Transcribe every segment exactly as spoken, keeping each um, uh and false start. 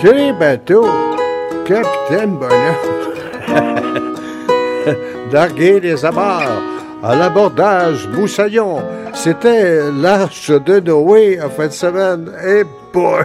Quel bateau, capitaine Bonhomme. Darguer les amarres, à l'abordage, moussaillon. C'était l'arche de Noé en fin de semaine. Et boy!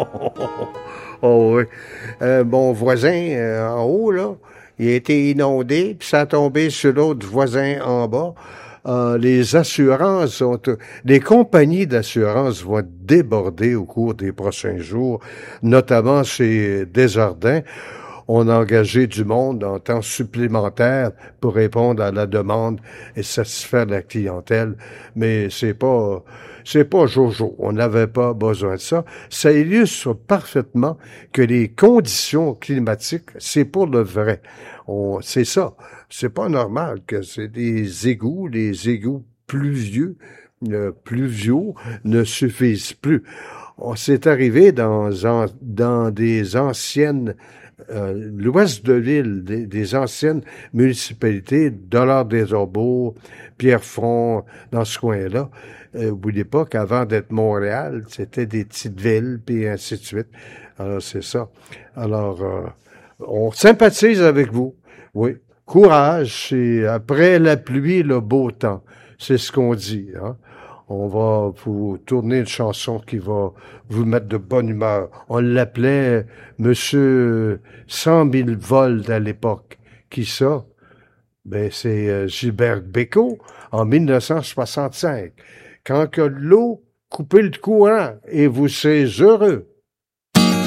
Oh oui. Euh, mon voisin euh, en haut, là, il a été inondé, puis ça a tombé sur l'autre voisin en bas. Euh, les assurances sont, les compagnies d'assurance vont déborder au cours des prochains jours, notamment chez Desjardins. On a engagé du monde en temps supplémentaire pour répondre à la demande et satisfaire la clientèle, mais c'est pas c'est pas jojo. On n'avait pas besoin de ça. Ça illustre parfaitement que les conditions climatiques, c'est pour le vrai. On, c'est ça. C'est pas normal que c'est des égouts, les égouts pluvieux, euh, pluviaux ne suffisent plus. On s'est arrivé dans, dans des anciennes Euh, l'ouest de l'île, des, des anciennes municipalités, Dollard-des-Orbeaux, Pierrefonds, dans ce coin-là. Euh, n'oubliez pas qu'avant d'être Montréal, c'était des petites villes, puis ainsi de suite. Alors, c'est ça. Alors, euh, on sympathise avec vous. Oui. Courage, c'est après la pluie, le beau temps. C'est ce qu'on dit, hein. On va vous tourner une chanson qui va vous mettre de bonne humeur. On l'appelait Monsieur cent mille volts à l'époque. Qui ça? Ben, c'est euh, Gilbert Bécaud, en mille neuf cent soixante-cinq. Quand que l'eau coupait le courant et vous serez heureux.